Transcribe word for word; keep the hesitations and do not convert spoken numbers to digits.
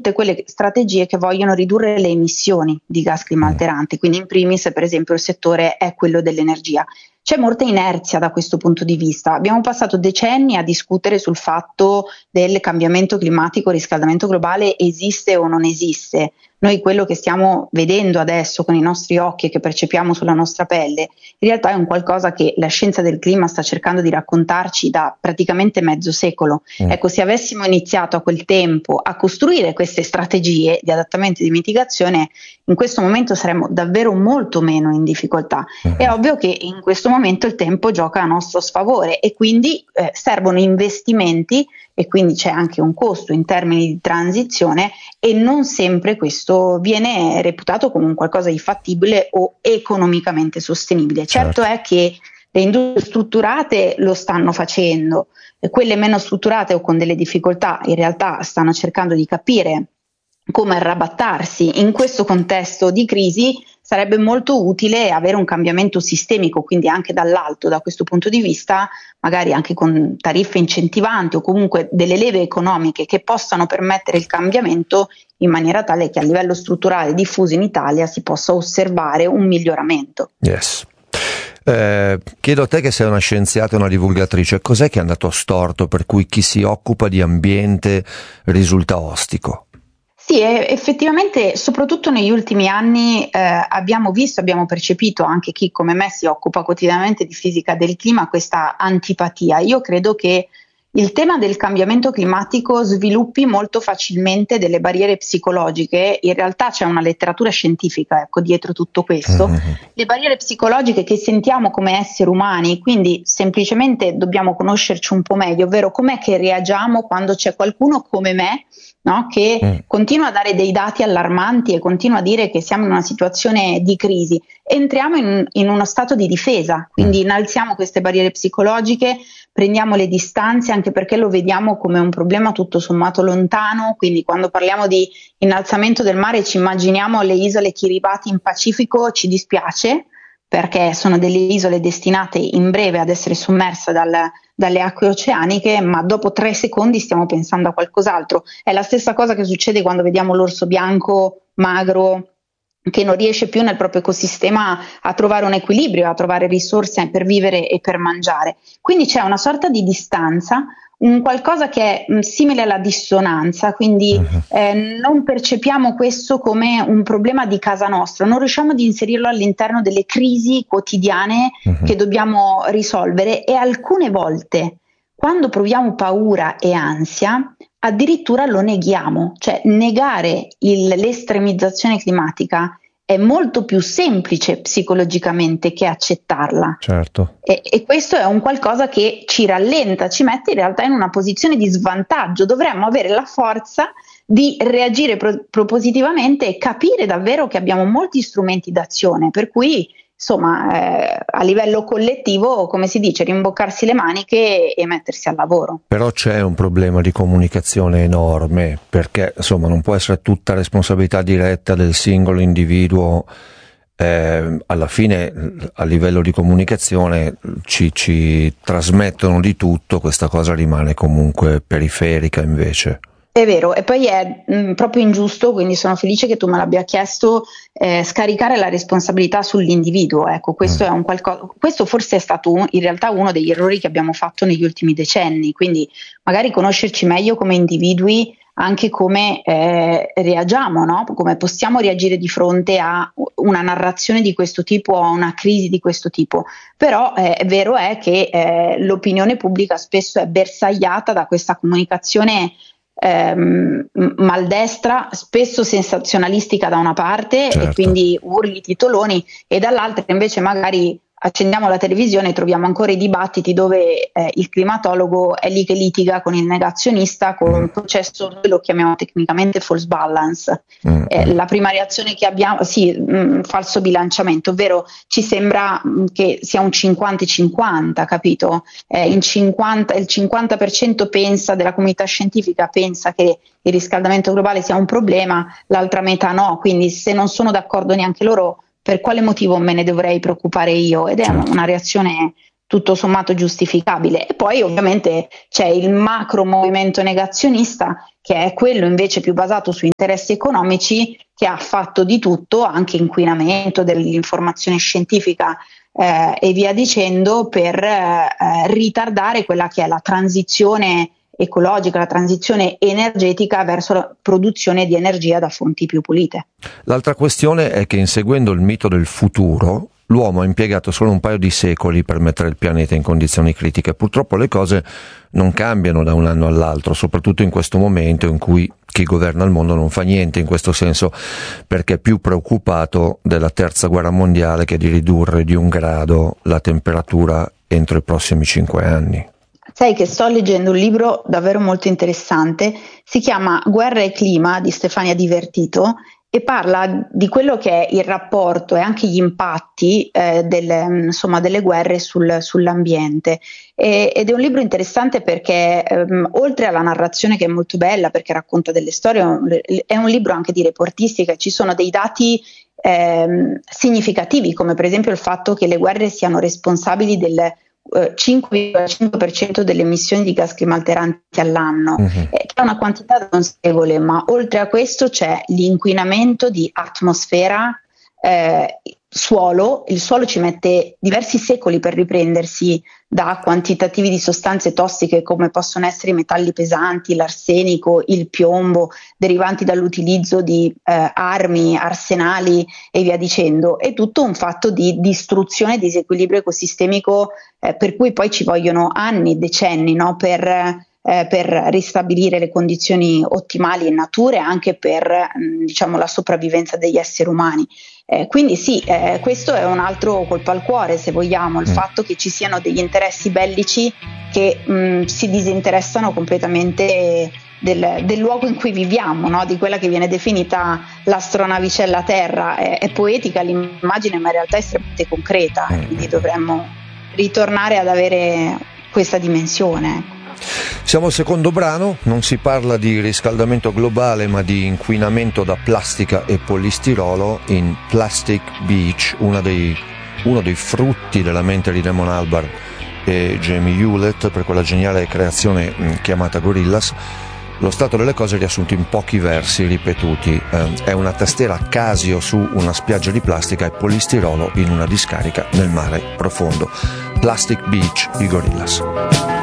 tutte quelle strategie che vogliono ridurre le emissioni di gas climalteranti, quindi in primis per esempio il settore è quello dell'energia. C'è molta inerzia da questo punto di vista. Abbiamo passato decenni a discutere sul fatto del cambiamento climatico, riscaldamento globale, esiste o non esiste. Noi quello che stiamo vedendo adesso con i nostri occhi e che percepiamo sulla nostra pelle, in realtà è un qualcosa che la scienza del clima sta cercando di raccontarci da praticamente mezzo secolo. Mm. Ecco, se avessimo iniziato a quel tempo a costruire queste strategie di adattamento e di mitigazione, in questo momento saremmo davvero molto meno in difficoltà. Mm. È ovvio che in questo momento il tempo gioca a nostro sfavore e quindi eh, servono investimenti e quindi c'è anche un costo in termini di transizione e non sempre questo viene reputato come un qualcosa di fattibile o economicamente sostenibile. Certo, certo è che le industrie strutturate lo stanno facendo, quelle meno strutturate o con delle difficoltà in realtà stanno cercando di capire come arrabattarsi. In questo contesto di crisi sarebbe molto utile avere un cambiamento sistemico, quindi anche dall'alto da questo punto di vista, magari anche con tariffe incentivanti o comunque delle leve economiche che possano permettere il cambiamento in maniera tale che a livello strutturale diffuso in Italia si possa osservare un miglioramento. Yes. Eh, chiedo a te che sei una scienziata e una divulgatrice, cos'è che è andato storto per cui chi si occupa di ambiente risulta ostico? Sì, effettivamente, soprattutto negli ultimi anni eh, abbiamo visto, abbiamo percepito, anche chi come me si occupa quotidianamente di fisica del clima, questa antipatia. Io credo che il tema del cambiamento climatico sviluppi molto facilmente delle barriere psicologiche. In realtà c'è una letteratura scientifica, ecco, dietro tutto questo. Mm-hmm. Le barriere psicologiche che sentiamo come esseri umani, quindi semplicemente dobbiamo conoscerci un po' meglio, ovvero com'è che reagiamo quando c'è qualcuno come me, no, che mm. continua a dare dei dati allarmanti e continua a dire che siamo in una situazione di crisi. Entriamo in, in uno stato di difesa, quindi mm. innalziamo queste barriere psicologiche, prendiamo le distanze, anche perché lo vediamo come un problema tutto sommato lontano. Quindi quando parliamo di innalzamento del mare ci immaginiamo le isole Kiribati in Pacifico, ci dispiace perché sono delle isole destinate in breve ad essere sommerse dal, dalle acque oceaniche, ma dopo tre secondi stiamo pensando a qualcos'altro. È la stessa cosa che succede quando vediamo l'orso bianco magro che non riesce più nel proprio ecosistema a trovare un equilibrio, a trovare risorse per vivere e per mangiare. Quindi c'è una sorta di distanza, un qualcosa che è mh, simile alla dissonanza, quindi uh-huh. eh, non percepiamo questo come un problema di casa nostra, non riusciamo ad inserirlo all'interno delle crisi quotidiane uh-huh. che dobbiamo risolvere, e alcune volte quando proviamo paura e ansia addirittura lo neghiamo, cioè negare il, l'estremizzazione climatica è molto più semplice psicologicamente che accettarla. Certo. E, e questo è un qualcosa che ci rallenta, ci mette in realtà in una posizione di svantaggio. Dovremmo avere la forza di reagire pro- propositivamente e capire davvero che abbiamo molti strumenti d'azione, per cui insomma eh, a livello collettivo, come si dice, rimboccarsi le maniche e mettersi al lavoro. Però c'è un problema di comunicazione enorme, perché insomma non può essere tutta responsabilità diretta del singolo individuo. Eh, alla fine a livello di comunicazione ci, ci trasmettono di tutto, questa cosa rimane comunque periferica invece. È vero, e poi è mh, proprio ingiusto, quindi sono felice che tu me l'abbia chiesto, eh, scaricare la responsabilità sull'individuo. Ecco, questo mm. è un qualcosa, questo forse è stato un, in realtà uno degli errori che abbiamo fatto negli ultimi decenni, quindi magari conoscerci meglio come individui, anche come eh, reagiamo, no? Come possiamo reagire di fronte a una narrazione di questo tipo, a una crisi di questo tipo. Però eh, è vero è che eh, l'opinione pubblica spesso è bersagliata da questa comunicazione Ehm, maldestra, spesso sensazionalistica da una parte, certo. E quindi urli, titoloni, e dall'altra invece magari accendiamo la televisione e troviamo ancora i dibattiti dove eh, il climatologo è lì che litiga con il negazionista con un processo, noi lo chiamiamo tecnicamente false balance. Mm. Eh, la prima reazione che abbiamo, sì, mh, falso bilanciamento, ovvero ci sembra mh, che sia un cinquanta cinquanta, capito? Eh, in cinquanta, il cinquanta per cento pensa, della comunità scientifica pensa che il riscaldamento globale sia un problema, l'altra metà no, quindi se non sono d'accordo neanche loro, per quale motivo me ne dovrei preoccupare io? Ed è certo. una reazione tutto sommato giustificabile. E poi ovviamente c'è il macro movimento negazionista, che è quello invece più basato su interessi economici, che ha fatto di tutto, anche inquinamento dell'informazione scientifica eh, e via dicendo, per eh, ritardare quella che è la transizione ecologica, la transizione energetica verso la produzione di energia da fonti più pulite. L'altra questione è che, inseguendo il mito del futuro, l'uomo ha impiegato solo un paio di secoli per mettere il pianeta in condizioni critiche. Purtroppo le cose non cambiano da un anno all'altro, soprattutto in questo momento in cui chi governa il mondo non fa niente in questo senso, perché è più preoccupato della terza guerra mondiale che di ridurre di un grado la temperatura entro i prossimi cinque anni. Sai che sto leggendo un libro davvero molto interessante, si chiama Guerra e clima di Stefania Divertito, e parla di quello che è il rapporto e anche gli impatti eh, delle, insomma, delle guerre sul, sull'ambiente. E, ed è un libro interessante perché ehm, oltre alla narrazione, che è molto bella perché racconta delle storie, è un libro anche di reportistica. Ci sono dei dati ehm, significativi, come per esempio il fatto che le guerre siano responsabili del cinque virgola cinque per cento delle emissioni di gas climalteranti all'anno, uh-huh. eh, che è una quantità consapevole, ma oltre a questo c'è l'inquinamento di atmosfera, eh, suolo. Il suolo ci mette diversi secoli per riprendersi da quantitativi di sostanze tossiche come possono essere i metalli pesanti, l'arsenico, il piombo, derivanti dall'utilizzo di eh, armi, arsenali e via dicendo. È tutto un fatto di distruzione e disequilibrio ecosistemico, eh, per cui poi ci vogliono anni, decenni, no? per, eh, per ristabilire le condizioni ottimali in natura e anche per mh, diciamo, la sopravvivenza degli esseri umani. Eh, quindi sì, eh, questo è un altro colpo al cuore, se vogliamo, il mm. fatto che ci siano degli interessi bellici che mh, si disinteressano completamente del, del luogo in cui viviamo, no? Di quella che viene definita l'astronavicella Terra. È, è poetica l'immagine, ma in realtà è estremamente concreta, mm. quindi dovremmo ritornare ad avere questa dimensione. Siamo al secondo brano, non si parla di riscaldamento globale ma di inquinamento da plastica e polistirolo in Plastic Beach, una dei, uno dei frutti della mente di Damon Albarn e Jamie Hewlett per quella geniale creazione mh, chiamata Gorillaz. Lo stato delle cose riassunto in pochi versi ripetuti, eh, è una tastiera Casio su una spiaggia di plastica e polistirolo in una discarica nel mare profondo. Plastic Beach, i Gorillaz.